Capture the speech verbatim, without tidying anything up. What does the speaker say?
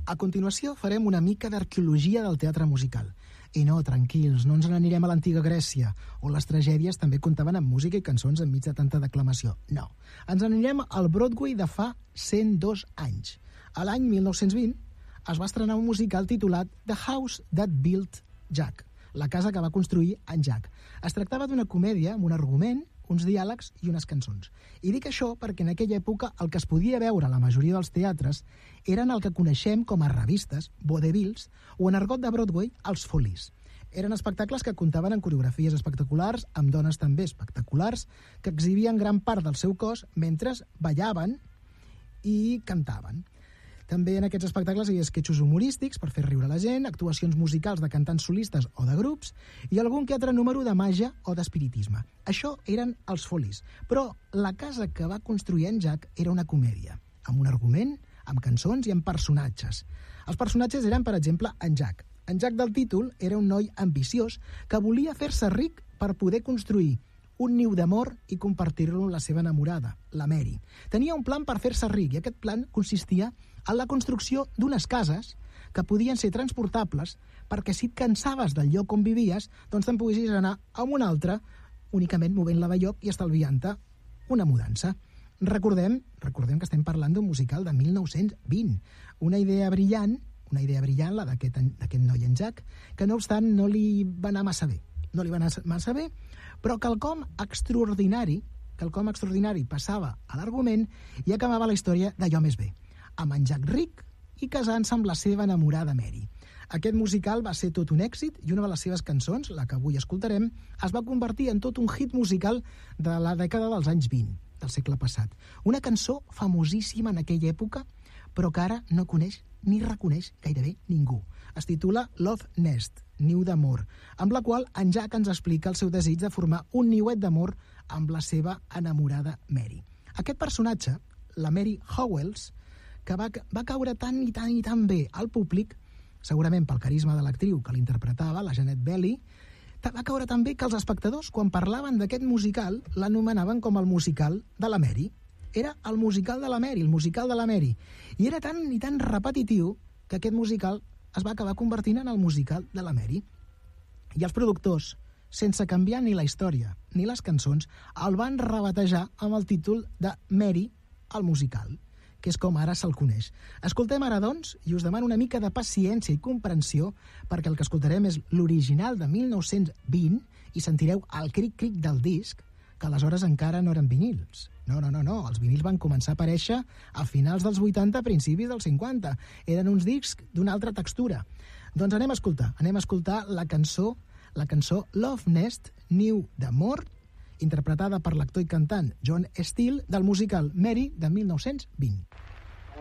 A continuació farem una mica d'arqueologia del teatre musical. I no, tranquils, no ens n'anirem a l'antiga Grècia, on les tragèdies també comptaven amb música i cançons enmig de tanta declamació. No, ens n'anirem al Broadway de fa cent dos anys. A l'any mil nou-cents vint es va estrenar un musical titulat The House That Built Jack, la casa que va construir en Jack. Es tractava d'una comèdia amb un argument, uns diàlegs i unes cançons. I dic això perquè en aquella època el que es podia veure a la majoria dels teatres eren el que coneixem com a revistes, vaudevilles, o en argot de Broadway, els Follies. Eren espectacles que comptaven amb coreografies espectaculars, amb dones també espectaculars, que exhibien gran part del seu cos mentre ballaven i cantaven. També en aquests espectacles hi havia esquetxos humorístics per fer riure la gent, actuacions musicals de cantants solistes o de grups i algun que altre número de màgia o d'espiritisme. Això eren els Follies, però la casa que va construir en Jack era una comèdia, amb un argument, amb cançons i amb personatges. Els personatges eren, per exemple, en Jack. En Jack del títol era un noi ambiciós que volia fer-se ric per poder construir un niu d'amor i compartir-lo amb la seva enamorada, la Mary. Tenia un plan per fer-se ric i aquest plan consistia en la construcció d'unes cases que podien ser transportables perquè si et cansaves del lloc on vivies, doncs te'n poguessis anar a un altre únicament movent-la de lloc i estalviant-te una mudança. Recordem, recordem que estem parlant d'un musical de mil nou-cents vint. Una idea brillant, una idea brillant, la d'aquest d'aquest noi en Jack, que no obstant no li va anar massa bé. No li va anar massa bé, però quelcom extraordinari, quelcom extraordinari passava a l'argument i acabava la història d'allò més bé, amb en Jack ric i casant-se amb la seva enamorada Mary. Aquest musical va ser tot un èxit i una de les seves cançons, la que avui escoltarem, es va convertir en tot un hit musical de la dècada dels anys vint, del segle passat. Una cançó famosíssima en aquella època, però que ara no coneix ni reconeix gairebé ningú. Es titula Love Nest, niu d'amor, amb la qual en Jack ens explica el seu desig de formar un niuet d'amor amb la seva enamorada Mary. Aquest personatge, la Mary Howells, que va, va caure tan i tan i tan bé al públic, segurament pel carisma de l'actriu que l'interpretava, la Janet Belly, va caure tan bé que els espectadors, quan parlaven d'aquest musical, l'anomenaven com el musical de la Mary. Era el musical de la Mary, el musical de la Mary. I era tan i tan repetitiu que aquest musical es va acabar convertint en el musical de la Mary. I els productors, sense canviar ni la història ni les cançons, el van rebatejar amb el títol de Mary, el musical, que és com ara se'l coneix. Escoltem ara, doncs, i us demano una mica de paciència i comprensió, perquè el que escoltarem és l'original de mil nou-cents vint i sentireu el cric-cric del disc, que aleshores encara no eren vinils. No, no, no, no. Els vinils van començar a aparèixer a finals dels vuitanta, a principis dels cinquanta. Eren uns discs d'una altra textura. Doncs anem a escoltar. Anem a escoltar la cançó, la cançó Love Nest, niu d'amor, interpretada per l'actor i cantant John Steele del musical Mary de mil nou-cents vint.